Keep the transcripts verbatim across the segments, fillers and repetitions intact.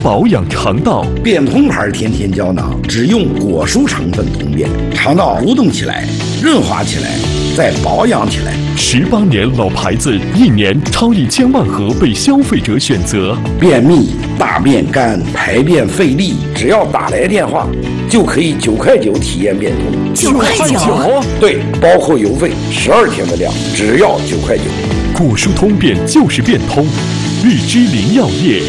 保养肠道。 变通牌天天胶囊只用果蔬成分通便，肠道蠕动起来，润滑起来，再保养起来。 十八年老牌子，一年超一千万盒被消费者选择。 便秘、大便干、排便费力，只要打来电话，就可以九块九体验变通。 九块九？ 对，包括邮费，十二天的量，只要九块九。 果蔬通便就是变通，荔枝林药业。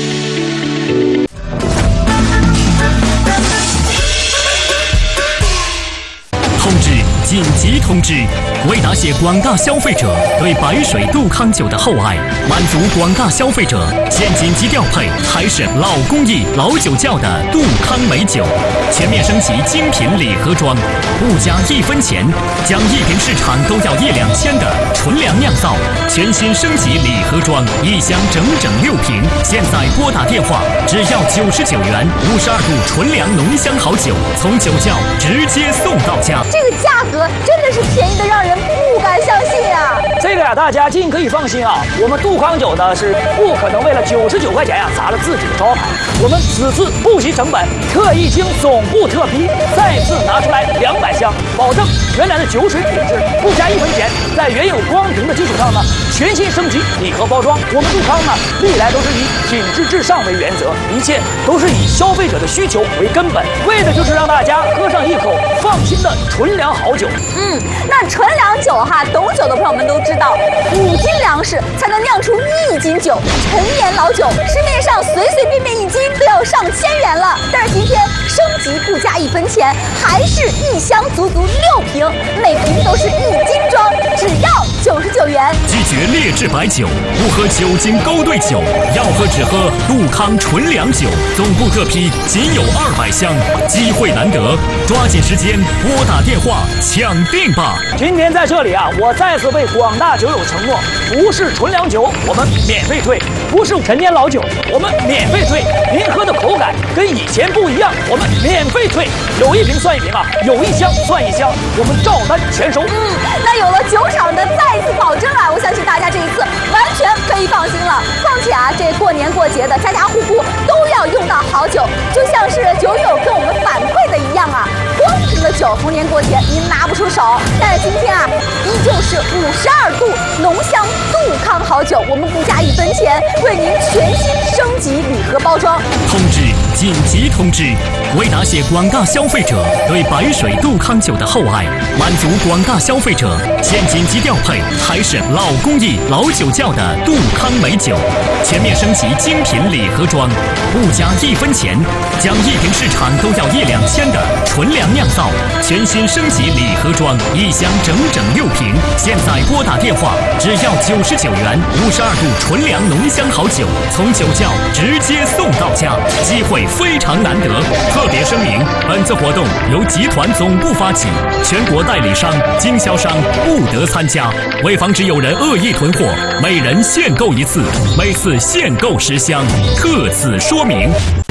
通知！紧急通知！为答谢广大消费者对白水杜康酒的厚爱，满足广大消费者，现紧急调配海省老工艺老酒窖的杜康美酒，全面升级精品礼盒装，不加一分钱，将一瓶市场都要一两千的纯粮酿造，全新升级礼盒装，一箱整整六瓶。现在拨打电话，只要九十九元，五十二度纯粮浓香好酒，从酒窖直接送到家。 这个价格真的是便宜的让人不敢相信啊！ 这个呀，大家尽可以放心啊，我们杜康酒呢是不可能为了九十九块钱呀砸了自己的招牌。我们此次不惜成本，特意经总部特批，再次拿出来两百箱，保证原来的酒水品质，不加一分钱。在原有光瓶的基础上呢，全新升级礼盒包装。我们杜康呢，历来都是以品质至上为原则，一切都是以消费者的需求为根本，为的就是让大家喝上一口放心的纯粮好酒。 嗯，那纯粮酒哈，懂酒的朋友们都知道，五斤粮食才能酿出一斤酒，陈年老酒市面上随随便便一斤都要上千元了。但是今天升级不加一分钱，还是一箱足足六瓶，每瓶都是一斤装，只要九十九元。 拒绝劣质白酒，不喝酒精勾兑酒，要喝只喝杜康纯粮酒。总部特批仅有二百箱，机会难得，抓紧时间拨打电话抢定吧！ 今天在这里啊，我再次为广大酒友承诺，不是纯粮酒我们免费退，不是陈年老酒我们免费退，您喝的口感跟以前不一样，我们免费退，有一瓶算一瓶啊，有一箱算一箱，我们照单全收。 嗯，那有了酒厂的再次保证啊，我相信大家这一次完全可以放心了。况且啊，这过年过节的家家户户都要用到好酒，就像是酒友跟我们反馈的一样啊，光瓶的酒逢年过节您拿不出手，但是今天啊，依旧是五十二度浓香杜康好酒，我们不加一分钱，为您全新升级礼盒包装。 通知！紧急通知！为答谢广大消费者对白水杜康酒的厚爱，满足广大消费者，现紧急调配海省老工艺老酒窖的杜康美酒，全面升级精品礼盒装，不加一分钱，将一瓶市场都要一两千的纯粮酿造，全新升级礼盒装，一箱整整六瓶。现在拨打电话，只要九十九元，五十二度纯粮浓香好酒，从酒窖直接送到家，机会非常难得。特别声明，本次活动由集团总部发起，全国代理商、经销商不得参加。为防止有人恶意囤货，每人限购一次，每次限购十箱，特此说明。